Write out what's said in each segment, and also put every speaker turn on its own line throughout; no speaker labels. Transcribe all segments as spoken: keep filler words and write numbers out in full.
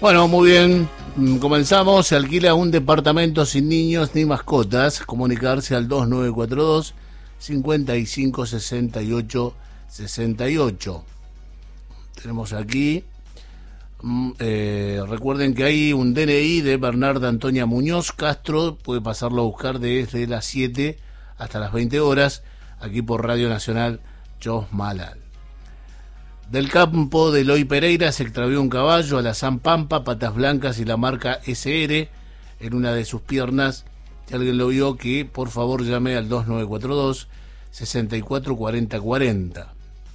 Bueno, muy bien. Comenzamos. Se alquila un departamento sin niños ni mascotas. Comunicarse al dos nueve cuatro dos, cincuenta y cinco, sesenta y ocho, sesenta y ocho. Tenemos aquí. Eh, recuerden que hay un D N I de Bernarda Antonia Muñoz Castro. Puede pasarlo a buscar desde las siete hasta las veinte horas. Aquí por Radio Nacional Chosmalal. Del campo de Eloy Pereira se extravió un caballo, alazán Pampa, patas blancas y la marca S R en una de sus piernas. Si alguien lo vio, que por favor llame al dos nueve cuatro dos, sesenta y cuatro, cuarenta, cuarenta.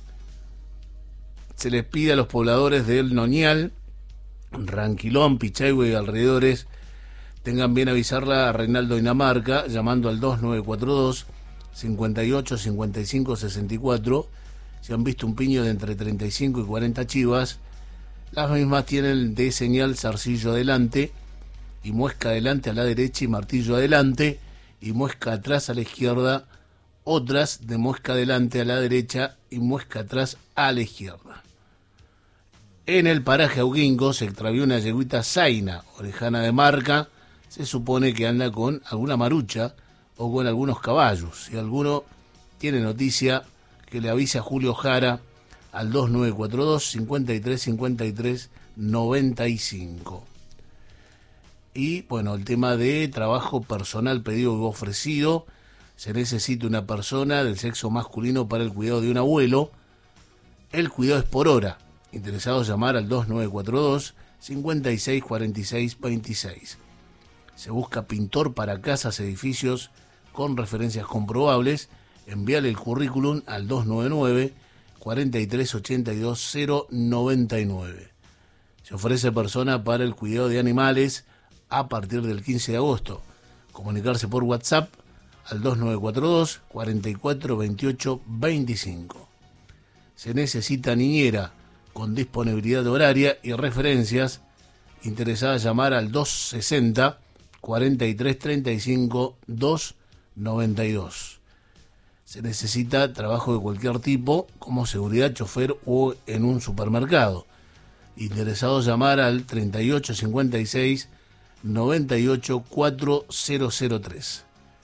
Se les pide a los pobladores del Noñal, Ranquilón, Pichahue y alrededores, tengan bien avisarla a Reinaldo Dinamarca, llamando al dos nueve cuatro dos, cincuenta y ocho, cincuenta y cinco, sesenta y cuatro. Si han visto un piño de entre treinta y cinco y cuarenta chivas, las mismas tienen de señal zarcillo adelante y muesca adelante a la derecha y martillo adelante y muesca atrás a la izquierda, otras de muesca adelante a la derecha y muesca atrás a la izquierda. En el paraje Auguingo se extravió una yeguita zaina, orejana de marca, se supone que anda con alguna marucha o con algunos caballos. Si alguno tiene noticia, que le avise a Julio Jara al dos nueve cuatro dos, cincuenta y tres, cincuenta y tres, noventa y cinco. Y bueno, el tema de trabajo personal pedido y ofrecido. Se necesita una persona del sexo masculino para el cuidado de un abuelo. El cuidado es por hora. Interesados llamar al dos nueve cuatro dos, cincuenta y seis, cuarenta y seis, veintiséis. Se busca pintor para casas, edificios con referencias comprobables. Envíale el currículum al dos nueve nueve, cuarenta y tres, ochenta y dos, cero noventa y nueve. Se ofrece persona para el cuidado de animales a partir del quince de agosto. Comunicarse por WhatsApp al dos nueve cuatro dos, cuarenta y cuatro, veintiocho, veinticinco. Se necesita niñera con disponibilidad horaria y referencias. Interesada llamar al dos sesenta, cuarenta y tres, treinta y cinco, dos noventa y dos. Se necesita trabajo de cualquier tipo, como seguridad, chofer o en un supermercado. Interesados llamar al treinta y ocho, cincuenta y seis, noventa y ocho, cuatro cero cero tres.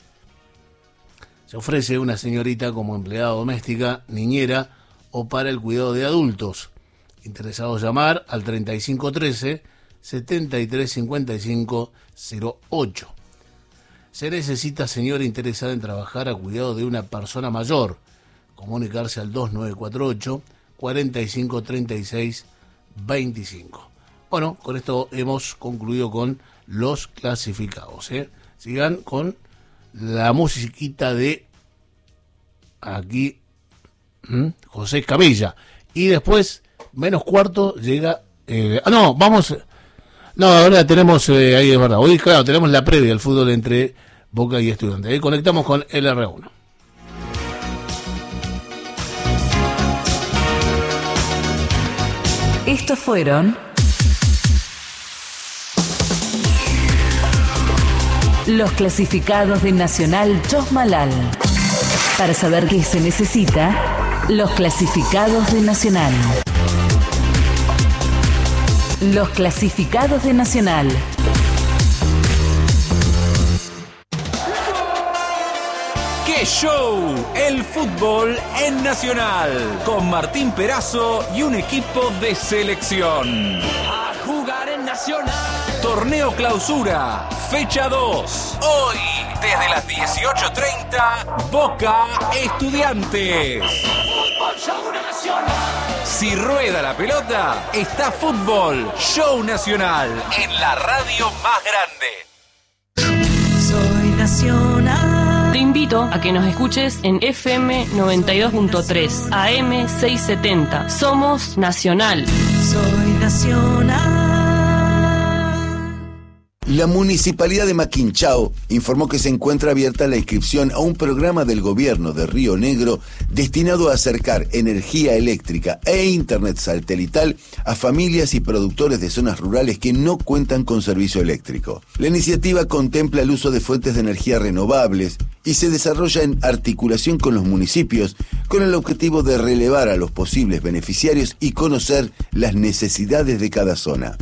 Se ofrece una señorita como empleada doméstica, niñera o para el cuidado de adultos. Interesados llamar al treinta y cinco trece, setenta y tres, cincuenta y cinco, cero ocho. Se necesita señora interesada en trabajar a cuidado de una persona mayor. Comunicarse al dos nueve cuatro ocho, cuarenta y cinco, treinta y seis, veinticinco. Bueno, con esto hemos concluido con los clasificados, ¿eh? Sigan con la musiquita de aquí ¿Mm? José Camilla. Y después, menos cuarto, llega... Eh, ah, no, vamos... No, ahora tenemos, eh, ahí es verdad, hoy claro, tenemos la previa del fútbol entre Boca y Estudiantes. Ahí conectamos con el R uno.
Estos fueron los clasificados de Nacional Chosmalal. Para saber qué se necesita, los clasificados de Nacional. Los clasificados de Nacional.
¡Qué show! El fútbol en Nacional. Con Martín Perazo y un equipo de selección.
A jugar en Nacional.
Torneo Clausura, fecha dos. Hoy, desde las dieciocho treinta, Boca Estudiantes.
Fútbol show nacional.
Si rueda la pelota, está Fútbol Show Nacional en la radio más grande.
Soy nacional.
Te invito a que nos escuches en F M noventa y dos punto tres, A M seiscientos setenta. Somos Nacional.
Soy nacional.
La Municipalidad de Maquinchao informó que se encuentra abierta la inscripción a un programa del gobierno de Río Negro destinado a acercar energía eléctrica e internet satelital a familias y productores de zonas rurales que no cuentan con servicio eléctrico. La iniciativa contempla el uso de fuentes de energía renovables y se desarrolla en articulación con los municipios con el objetivo de relevar a los posibles beneficiarios y conocer las necesidades de cada zona.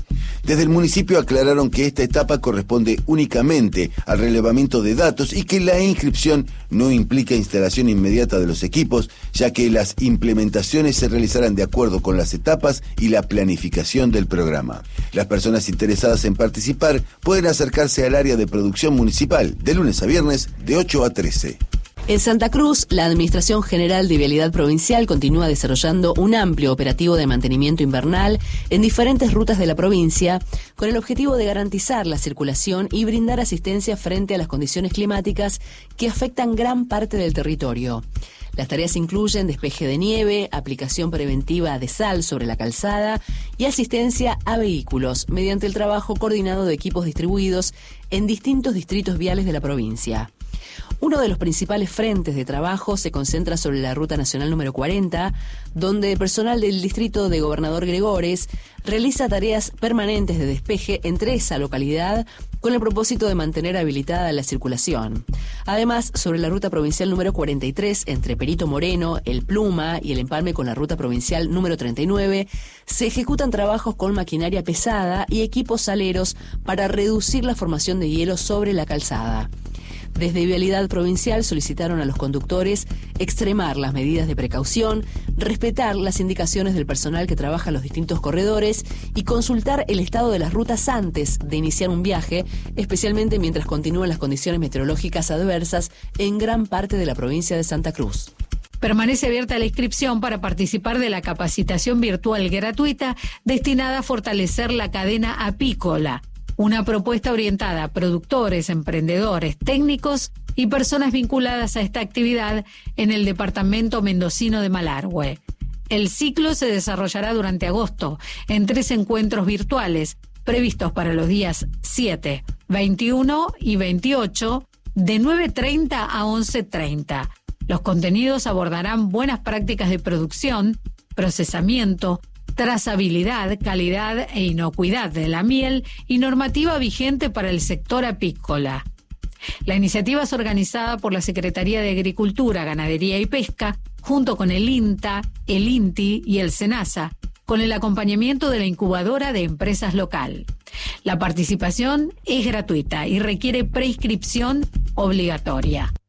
Desde el municipio aclararon que esta etapa corresponde únicamente al relevamiento de datos y que la inscripción no implica instalación inmediata de los equipos, ya que las implementaciones se realizarán de acuerdo con las etapas y la planificación del programa. Las personas interesadas en participar pueden acercarse al área de producción municipal de lunes a viernes de ocho a trece.
En Santa Cruz, la Administración General de Vialidad Provincial continúa desarrollando un amplio operativo de mantenimiento invernal en diferentes rutas de la provincia, con el objetivo de garantizar la circulación y brindar asistencia frente a las condiciones climáticas que afectan gran parte del territorio. Las tareas incluyen despeje de nieve, aplicación preventiva de sal sobre la calzada y asistencia a vehículos mediante el trabajo coordinado de equipos distribuidos en distintos distritos viales de la provincia. Uno de los principales frentes de trabajo se concentra sobre la Ruta Nacional número cuarenta, donde el personal del distrito de Gobernador Gregores realiza tareas permanentes de despeje entre esa localidad con el propósito de mantener habilitada la circulación. Además, sobre la Ruta Provincial número cuarenta y tres, entre Perito Moreno, El Pluma y el empalme con la Ruta Provincial número treinta y nueve, se ejecutan trabajos con maquinaria pesada y equipos saleros para reducir la formación de hielo sobre la calzada. Desde Vialidad Provincial solicitaron a los conductores extremar las medidas de precaución, respetar las indicaciones del personal que trabaja en los distintos corredores y consultar el estado de las rutas antes de iniciar un viaje, especialmente mientras continúan las condiciones meteorológicas adversas en gran parte de la provincia de Santa Cruz.
Permanece abierta la inscripción para participar de la capacitación virtual gratuita destinada a fortalecer la cadena apícola. Una propuesta orientada a productores, emprendedores, técnicos y personas vinculadas a esta actividad en el departamento mendocino de Malargüe. El ciclo se desarrollará durante agosto en tres encuentros virtuales previstos para los días siete, veintiuno y veintiocho de nueve treinta a once treinta. Los contenidos abordarán buenas prácticas de producción, procesamiento, trazabilidad, calidad e inocuidad de la miel y normativa vigente para el sector apícola. La iniciativa es organizada por la Secretaría de Agricultura, Ganadería y Pesca, junto con el INTA, el INTI y el SENASA, con el acompañamiento de la incubadora de empresas local. La participación es gratuita y requiere preinscripción obligatoria.